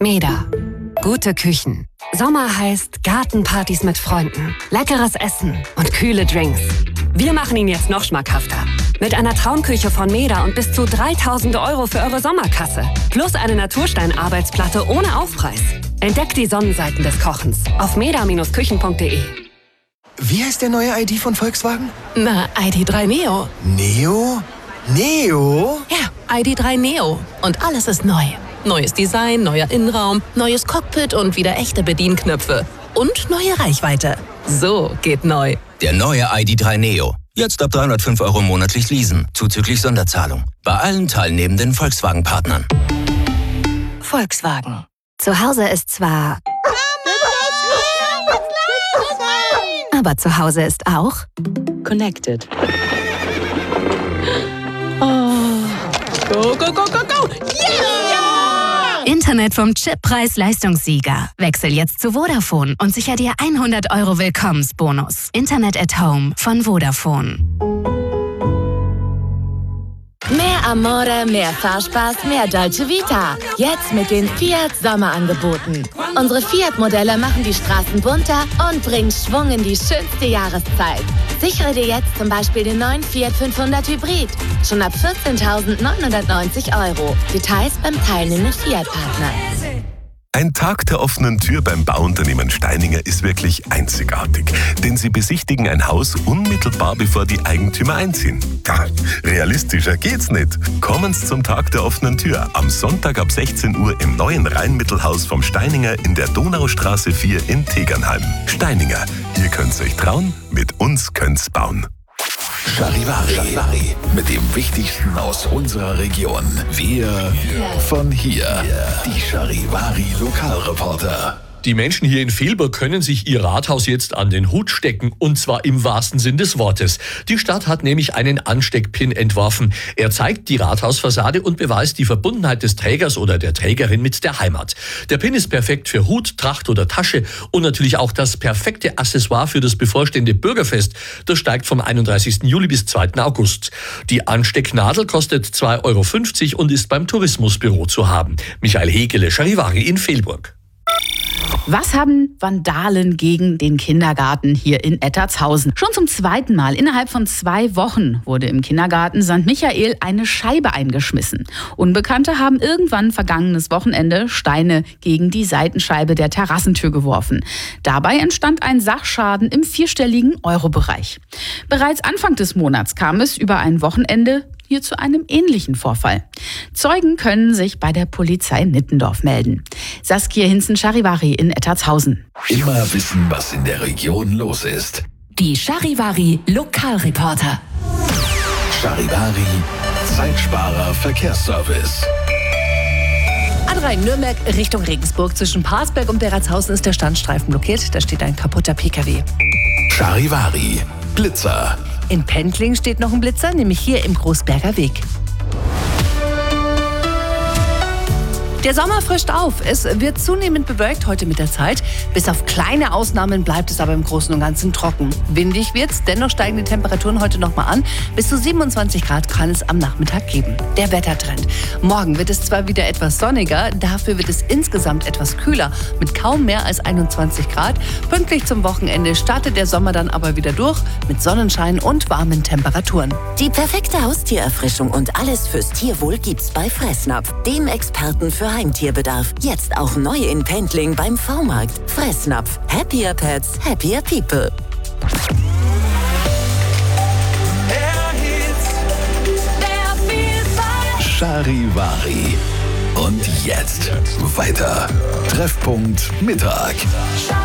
Meda. Gute Küchen. Sommer heißt Gartenpartys mit Freunden, leckeres Essen und kühle Drinks. Wir machen ihn jetzt noch schmackhafter. Mit einer Traumküche von Meda und bis zu 3.000 € für eure Sommerkasse. Plus eine Naturstein-Arbeitsplatte ohne Aufpreis. Entdeckt die Sonnenseiten des Kochens auf meda-küchen.de. Wie heißt der neue ID von Volkswagen? Na, ID.3 Neo. Neo? Neo? Ja, ID.3 Neo. Und alles ist neu. Neues Design, neuer Innenraum, neues Cockpit und wieder echte Bedienknöpfe. Und neue Reichweite. So geht neu. Der neue ID.3 Neo. Jetzt ab 305 € monatlich leasen, zuzüglich Sonderzahlung. Bei allen teilnehmenden Volkswagen-Partnern. Volkswagen. Zu Hause ist zwar... Aber zu Hause ist auch... Connected. Oh. Go, go, go, go, go! Yeah! Internet vom Chip Preis-Leistungssieger. Wechsel jetzt zu Vodafone und sicher dir 100 € Willkommensbonus. Internet at Home von Vodafone. Mehr Amore, mehr Fahrspaß, mehr Dolce Vita. Jetzt mit den Fiat Sommerangeboten. Unsere Fiat-Modelle machen die Straßen bunter und bringen Schwung in die schönste Jahreszeit. Sichere dir jetzt zum Beispiel den neuen Fiat 500 Hybrid. Schon ab 14.990 €. Details beim teilnehmenden Fiat-Partner. Ein Tag der offenen Tür beim Bauunternehmen Steininger ist wirklich einzigartig, denn sie besichtigen ein Haus unmittelbar bevor die Eigentümer einziehen. Ja, realistischer geht's nicht. Kommen Sie zum Tag der offenen Tür am Sonntag ab 16 Uhr im neuen Rheinmittelhaus vom Steininger in der Donaustraße 4 in Tegernheim. Steininger, ihr könnt's euch trauen, mit uns könnt's bauen. Charivari. Mit dem Wichtigsten aus unserer Region. Wir von hier. Die Charivari Lokalreporter. Die Menschen hier in Velburg können sich ihr Rathaus jetzt an den Hut stecken, und zwar im wahrsten Sinn des Wortes. Die Stadt hat nämlich einen Ansteckpin entworfen. Er zeigt die Rathausfassade und beweist die Verbundenheit des Trägers oder der Trägerin mit der Heimat. Der Pin ist perfekt für Hut, Tracht oder Tasche und natürlich auch das perfekte Accessoire für das bevorstehende Bürgerfest. Das steigt vom 31. Juli bis 2. August. Die Anstecknadel kostet 2,50 € und ist beim Tourismusbüro zu haben. Michael Hegele, Charivari in Velburg. Was haben Vandalen gegen den Kindergarten hier in Ettertshausen? Schon zum zweiten Mal innerhalb von 2 Wochen wurde im Kindergarten St. Michael eine Scheibe eingeschmissen. Unbekannte haben irgendwann vergangenes Wochenende Steine gegen die Seitenscheibe der Terrassentür geworfen. Dabei entstand ein Sachschaden im 4-stelligen Euro-Bereich. Bereits Anfang des Monats kam es über ein Wochenende hier zu einem ähnlichen Vorfall. Zeugen können sich bei der Polizei Nittendorf melden. Saskia Hinzen-Charivari in Ettertshausen. Immer wissen, was in der Region los ist. Die Charivari Lokalreporter. Charivari Zeitsparer Verkehrsservice. A3 Nürnberg Richtung Regensburg. Zwischen Parsberg und Beratshausen ist der Standstreifen blockiert. Da steht ein kaputter PKW. Charivari Blitzer. In Pendling steht noch ein Blitzer, nämlich hier im Großberger Weg. Der Sommer frischt auf. Es wird zunehmend bewölkt heute mit der Zeit. Bis auf kleine Ausnahmen bleibt es aber im Großen und Ganzen trocken. Windig wird's, dennoch steigen die Temperaturen heute nochmal an. Bis zu 27 Grad kann es am Nachmittag geben. Der Wettertrend. Morgen wird es zwar wieder etwas sonniger, dafür wird es insgesamt etwas kühler mit kaum mehr als 21 Grad. Pünktlich zum Wochenende startet der Sommer dann aber wieder durch mit Sonnenschein und warmen Temperaturen. Die perfekte Haustiererfrischung und alles fürs Tierwohl gibt's bei Fressnapf, dem Experten für Heimtierbedarf. Jetzt auch neu in Pendling beim V-Markt. Fressnapf. Happier Pets, happier People. Charivari. Und jetzt weiter. Treffpunkt Mittag.